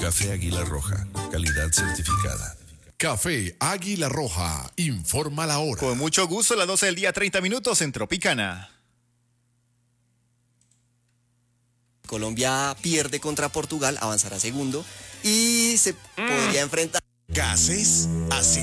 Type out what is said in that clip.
Café Águila Roja, calidad certificada. Café Águila Roja, informa la hora. Con mucho gusto, las 12 del día, 30 minutos en Tropicana. Colombia pierde contra Portugal, avanzará segundo y se podría enfrentar. Gases así.